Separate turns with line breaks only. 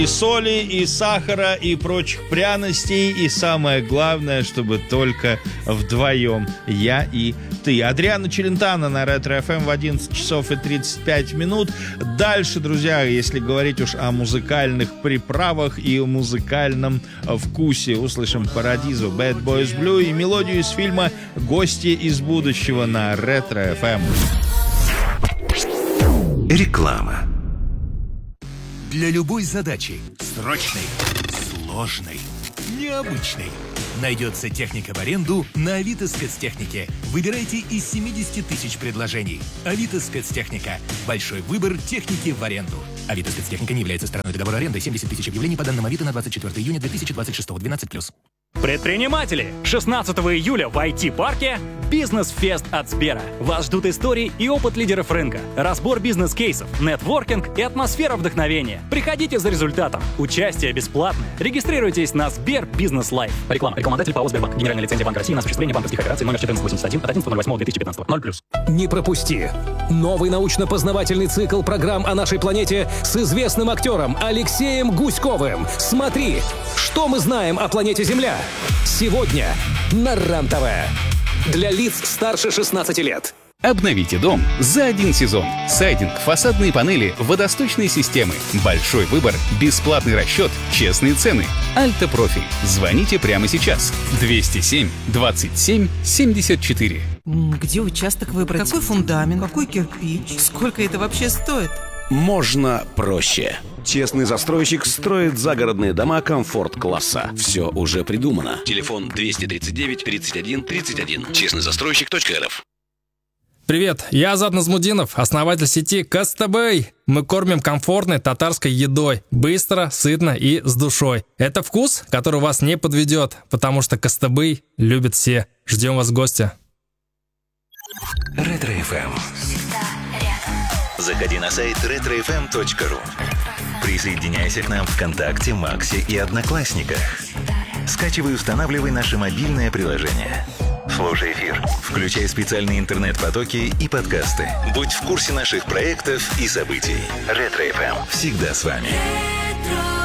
И соли, и сахара, и прочих пряностей, и самое главное, чтобы только вдвоем, я и ты. Адриано Челентано на Ретро-ФМ в 11 часов и 35 минут. Дальше, друзья, если говорить уж о музыкальных приправах и о музыкальном вкусе, услышим Парадизу, Bad Boys Blue и мелодию из фильма «Гости из будущего» на Ретро-ФМ.
Реклама. Для любой задачи, срочной, сложной, необычной, найдется техника в аренду на Авито Спецтехнике. Выбирайте из 70 тысяч предложений. Авито Спецтехника. Большой выбор техники в аренду. Авито Спецтехника не является стороной договора аренды. 70 тысяч объявлений по данным Авито на 24 июня 2026. 12+.
Предприниматели! 16 июля в IT-парке «Бизнес-фест» от Сбера. Вас ждут истории и опыт лидеров рынка, разбор бизнес-кейсов, нетворкинг и атмосфера вдохновения. Приходите за результатом. Участие бесплатное. Регистрируйтесь на Сбер Бизнес Лайф.
Реклама. Рекламодатель ПАО «Сбербанк». Генеральная лицензия Банка России на осуществление банковских операций номер 1481 от 11.08.2015. 0+.
Не пропусти! Новый научно-познавательный цикл программ о нашей планете с известным актером Алексеем Гуськовым. Смотри, что мы знаем о планете Земля. Сегодня на РАН-ТВ. Для лиц старше 16 лет.
Обновите дом за один сезон. Сайдинг, фасадные панели, водосточные системы. Большой выбор, бесплатный расчет, честные цены. Альта Профи. Звоните прямо сейчас. 207 27 74.
Где участок выбрать? Какой фундамент? Какой кирпич? Сколько это вообще стоит?
Можно проще. Честный застройщик строит загородные дома комфорт-класса. Все уже придумано. Телефон 239 31 31. Честныйзастройщик.рф.
Привет, я Азат Назмудинов, основатель сети Кастабэй. Мы кормим комфортной татарской едой, быстро, сытно и с душой. Это вкус, который вас не подведет, потому что Кастабэй любят все. Ждем вас в гости.
Ретро-ФМ. Заходи на сайт retrofm.ru. Присоединяйся к нам ВКонтакте, Максе и Одноклассниках. Скачивай и устанавливай наше мобильное приложение. Слушай эфир, включай специальные интернет-потоки и подкасты. Будь в курсе наших проектов и событий. Ретро-ФМ. Всегда с вами.